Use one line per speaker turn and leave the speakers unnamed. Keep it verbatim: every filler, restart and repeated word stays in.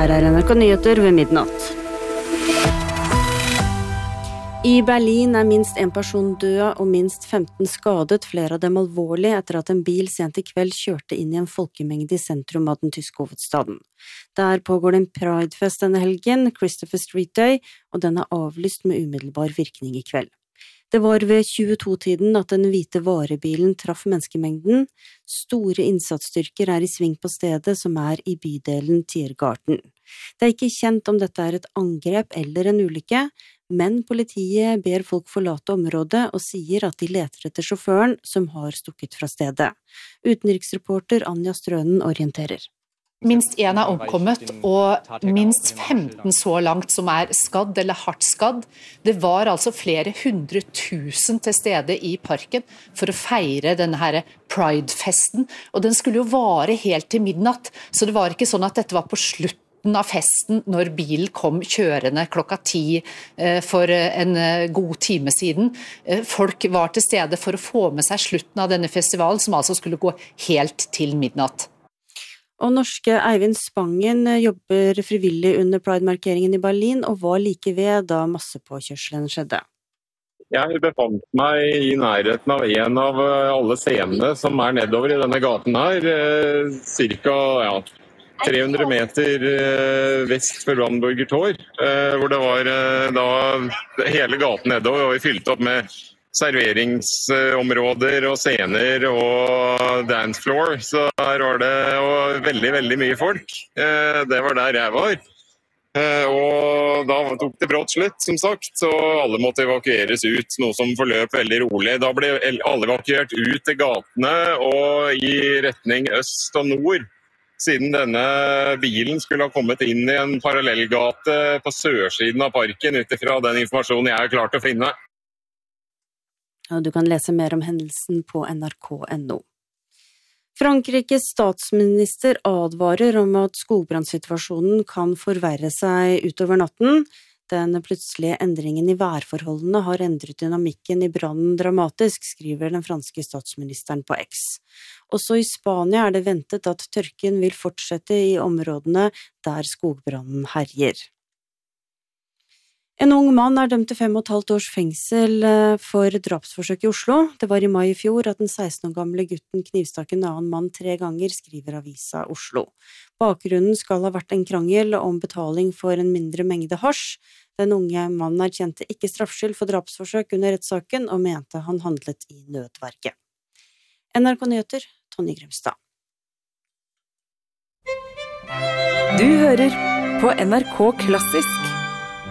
Her er N R K Nyheter ved midnatt. I Berlin er minst en person død og minst femten skadet, flere av dem alvorlig, etter at en bil sent i kveld kjørte inn i en folkemengde i sentrum av den tyske hovedstaden. Der pågår det en Pride-fest denne helgen, Christopher Street Day, og den er avlyst med umiddelbar virkning i kveld. Det var ved tjueto-tiden at den hvite varebilen traff menneskemengden. Store innsatsstyrker er i sving på stedet, som er i bydelen Tiergarten. Det er ikke kjent om dette er et angrep eller en ulykke, men politiet ber folk forlate området og sier at de leter etter sjåføren som har stukket fra stedet. Utenriksreporter Anja Strønen orienterer.
Minst en er omkommet, og minst femten så langt som er skadd eller hardt skadd. Det var altså flere hundre tusen til stede i parken for å feire denne her Pride-festen, og den skulle jo vare helt til midnatt, så det var ikke sånn at dette var på slutt av festen når bilen kom kjørende klokka ti for en god time siden. Folk var til stede for å få med seg slutten av denne festivalen, som altså skulle gå helt til midnatt.
Og norske Eivind Spangen jobber frivillig under Pride-markeringen i Berlin og var like ved da massepåkjørselen skjedde.
Jeg befant meg i nærheten av en av alle scenene som er nedover i denne gaten her, cirka, ja, tre hundre meter vest for Brandenburger Tor, hvor det var da hele gaten nedover, og vi fylte opp med serveringsområder og scener og dance floor, så her var det og veldig, veldig mye folk. Det var der jeg var. Og da tok det brått slutt, som sagt, så alle måtte evakueres ut, noe som forløp veldig rolig. Da ble alle evakuert ut til gatene og i retning øst og nord, siden denne bilen skulle ha kommet inn i en parallellgate på sørsiden av parken, utifra den informasjonen jeg har klart å finne.
Du kan lese mer om hendelsen på N R K punktum N O. Frankrikes statsminister advarer om at skogbrannsituasjonen kan forverre seg utover natten. Den plutselige endringen i værforholdene har endret dynamikken i brannen dramatisk, skriver den franske statsministeren på X. Også i Spania er det ventet at tørken vil fortsette i områdene der skogbrannen herjer. En ung mann er dømt til fem og et halvt års fengsel for drapsforsøk i Oslo. Det var i mai i fjor at den seksten år gamle gutten knivstakk en annen mann tre ganger, skriver avisa Oslo. Bakgrunnen skal ha vært en krangel om betaling for en mindre mengde hasj. Den unge mannen erkjente ikke straffskyld for drapsforsøk under rettssaken og mente han handlet i nødverge. N R K Nyheter, Tonje Grimstad.
Du hører på N R K Klassisk.